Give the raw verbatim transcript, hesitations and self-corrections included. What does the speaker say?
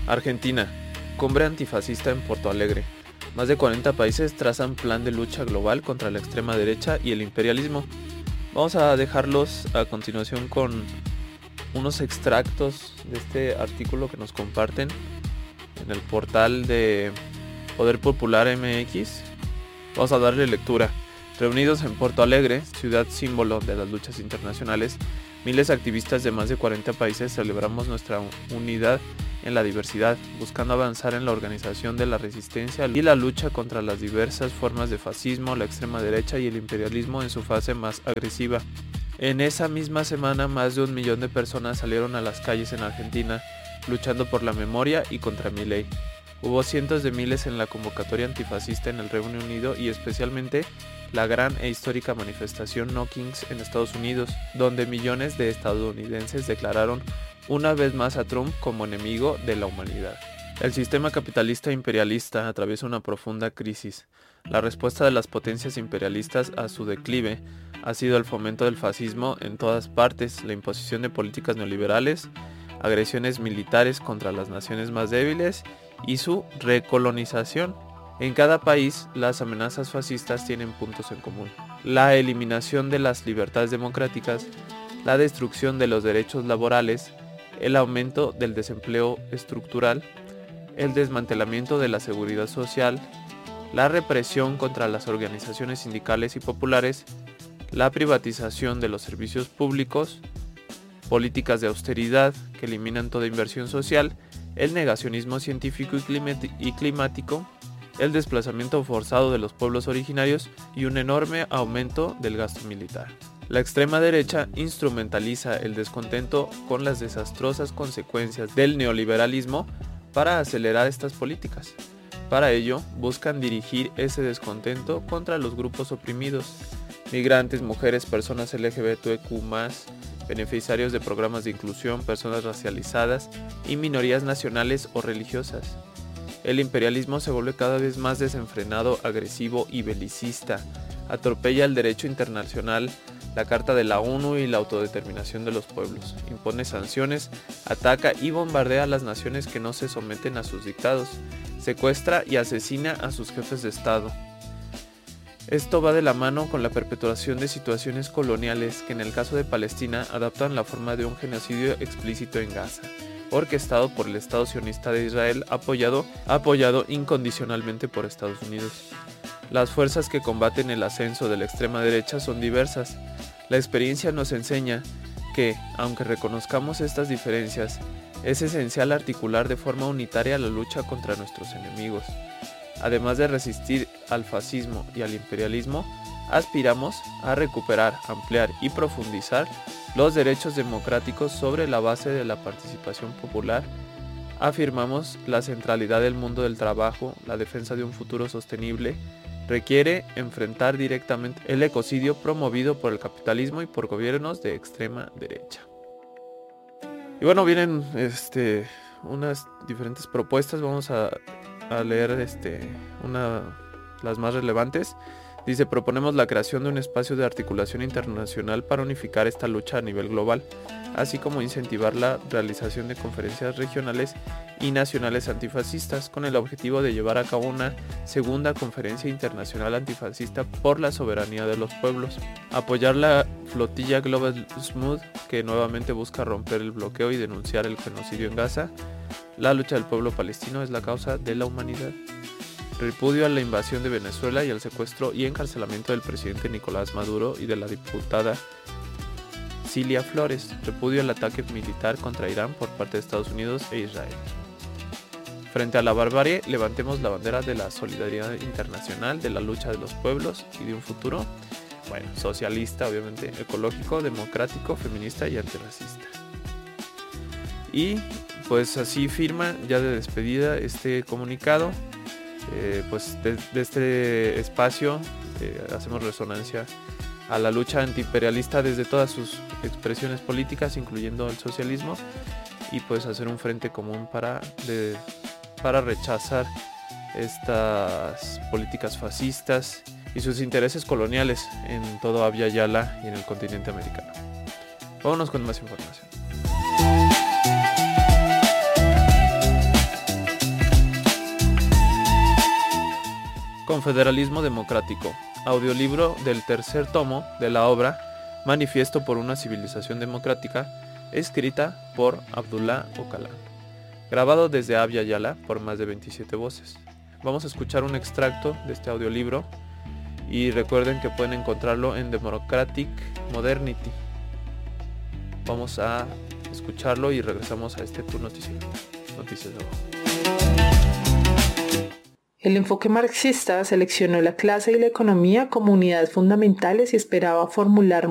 Argentina, cumbre antifascista en Porto Alegre. Más de cuarenta países trazan plan de lucha global contra la extrema derecha y el imperialismo. Vamos a dejarlos a continuación con unos extractos de este artículo que nos comparten en el portal de Poder Popular M X. Vamos a darle lectura. Reunidos en Porto Alegre, ciudad símbolo de las luchas internacionales, miles de activistas de más de cuarenta países celebramos nuestra unidad en la diversidad, buscando avanzar en la organización de la resistencia y la lucha contra las diversas formas de fascismo, la extrema derecha y el imperialismo en su fase más agresiva. En esa misma semana, más de un millón de personas salieron a las calles en Argentina, luchando por la memoria y contra Milei. Hubo cientos de miles en la convocatoria antifascista en el Reino Unido y especialmente la gran e histórica manifestación No Kings en Estados Unidos, donde millones de estadounidenses declararon una vez más a Trump como enemigo de la humanidad. El sistema capitalista imperialista atraviesa una profunda crisis. La respuesta de las potencias imperialistas a su declive ha sido el fomento del fascismo en todas partes, la imposición de políticas neoliberales, agresiones militares contra las naciones más débiles y su recolonización. En cada país, las amenazas fascistas tienen puntos en común: la eliminación de las libertades democráticas, la destrucción de los derechos laborales, el aumento del desempleo estructural, el desmantelamiento de la seguridad social, la represión contra las organizaciones sindicales y populares, la privatización de los servicios públicos, políticas de austeridad que eliminan toda inversión social, el negacionismo científico y, climat- y climático, el desplazamiento forzado de los pueblos originarios y un enorme aumento del gasto militar. La extrema derecha instrumentaliza el descontento con las desastrosas consecuencias del neoliberalismo para acelerar estas políticas. Para ello, buscan dirigir ese descontento contra los grupos oprimidos: migrantes, mujeres, personas L G B T Q más, beneficiarios de programas de inclusión, personas racializadas y minorías nacionales o religiosas. El imperialismo se vuelve cada vez más desenfrenado, agresivo y belicista. Atropella el derecho internacional, la Carta de la ONU y la autodeterminación de los pueblos. Impone sanciones, ataca y bombardea a las naciones que no se someten a sus dictados. Secuestra y asesina a sus jefes de Estado. Esto va de la mano con la perpetuación de situaciones coloniales que en el caso de Palestina adaptan la forma de un genocidio explícito en Gaza, orquestado por el Estado sionista de Israel, apoyado, apoyado incondicionalmente por Estados Unidos. Las fuerzas que combaten el ascenso de la extrema derecha son diversas. La experiencia nos enseña que, aunque reconozcamos estas diferencias, es esencial articular de forma unitaria la lucha contra nuestros enemigos. Además de resistir al fascismo y al imperialismo, aspiramos a recuperar, ampliar y profundizar los derechos democráticos sobre la base de la participación popular. Afirmamos la centralidad del mundo del trabajo, la defensa de un futuro sostenible. Requiere enfrentar directamente el ecocidio promovido por el capitalismo y por gobiernos de extrema derecha. Y bueno, vienen este, unas diferentes propuestas. Vamos a, a leer este, una, las más relevantes. Dice: proponemos la creación de un espacio de articulación internacional para unificar esta lucha a nivel global, así como incentivar la realización de conferencias regionales y nacionales antifascistas, con el objetivo de llevar a cabo una segunda conferencia internacional antifascista por la soberanía de los pueblos. Apoyar la flotilla Global Smooth, que nuevamente busca romper el bloqueo y denunciar el genocidio en Gaza. La lucha del pueblo palestino es la causa de la humanidad. Repudio a la invasión de Venezuela y al secuestro y encarcelamiento del presidente Nicolás Maduro y de la diputada Cilia Flores. Repudio al ataque militar contra Irán por parte de Estados Unidos e Israel. Frente a la barbarie, levantemos la bandera de la solidaridad internacional, de la lucha de los pueblos y de un futuro, bueno, socialista, obviamente, ecológico, democrático, feminista y antirracista. Y pues así firma ya de despedida este comunicado. Eh, pues de, de este espacio eh, hacemos resonancia a la lucha antiimperialista desde todas sus expresiones políticas, incluyendo el socialismo, y pues hacer un frente común para, de, para rechazar estas políticas fascistas y sus intereses coloniales en todo Abya Yala y en el continente americano. Vámonos con más información. Confederalismo Democrático, audiolibro del tercer tomo de la obra Manifiesto por una civilización democrática, escrita por Abdullah Öcalan, grabado desde Abya Yala por más de veintisiete voces. Vamos a escuchar un extracto de este audiolibro y recuerden que pueden encontrarlo en Democratic Modernity. Vamos a escucharlo y regresamos a este Tu Noticiero. Noticias de abajo. El enfoque marxista seleccionó la clase y la economía como unidades fundamentales y esperaba formular